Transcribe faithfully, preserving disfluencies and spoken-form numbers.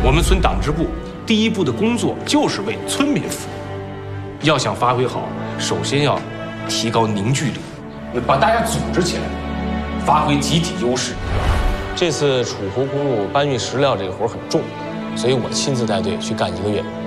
我们村党支部第一步的工作就是为村民服务。要想发挥好，首先要提高凝聚力，把大家组织起来，发挥集体优势。这次楚湖公路搬运石料这个活很重，所以我亲自带队去干一个月。